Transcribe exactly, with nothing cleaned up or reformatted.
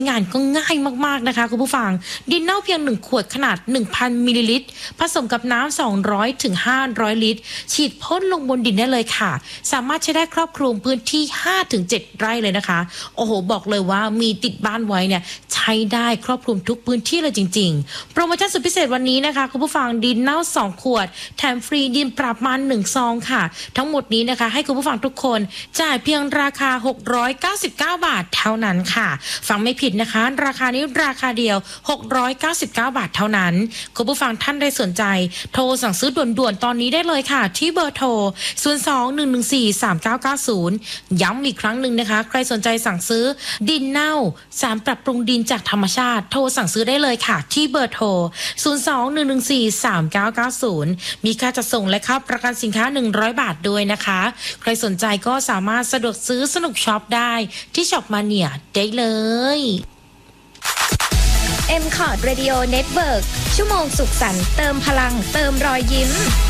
งานก็ง่ายมากๆนะคะคุณผู้ฟังดินเน่าเพียงหนึ่งขวดขนาด หนึ่งพัน มิลลิลิตรผสมกับน้ำ สองร้อยถึงห้าร้อย ลิตรฉีดพ่นลงบนดินได้เลยค่ะสามารถใช้ได้ครอบคลุมพื้นที่ ห้าถึงเจ็ด ไร่เลยนะคะโอ้โหบอกเลยว่ามีติดบ้านไว้เนี่ยใช้ได้ครอบคลุมทุกพื้นที่เลยจริงๆโปรโมชั่นสุดพิเศษวันนี้นะคะคุณผู้ฟังดินเน่าสองขวดแถมฟรีดินปรับมันหนึ่งซองค่ะทั้งหมดนี้นะคะให้คุณผู้ฟังทุกคนจ่ายเพียงราคาหกร้อยเก้าสิบเก้าบาทเท่านั้นค่ะฟังไม่ผิดนะคะราคานี้ราคาเดียวหกร้อยเก้าสิบเก้าบาทเท่านั้นคุณผู้ฟังท่านใดสนใจโทรสั่งซื้อด่วนๆตอนนี้ได้เลยค่ะที่เบอร์โทรศูนย์ สอง หนึ่ง หนึ่ง สี่ สาม เก้า เก้า ศูนย์ย้ำอีกครั้งหนึ่งนะคะใครสนใจสั่งซื้อดินเน่าสารปรับปรุงดินจากธรรมชาติโทรสั่งซื้อได้เลยค่ะที่เบอร์โทรศูนย์ สอง หนึ่ง หนึ่ง สี่ สาม เก้า เก้า ศูนย์มีค่าจัดส่งและค่าประกันสินค้าหนึ่งร้อยบาทด้วยนะคะใครสนใจก็สามารถสะดวกซื้อสนุกช็อปได้ที่ช็อปมาเนียได้เลยเอ็ม คอร์ด Radio Network ชั่วโมงสุขสันต์เติมพลังเติมรอยยิ้ม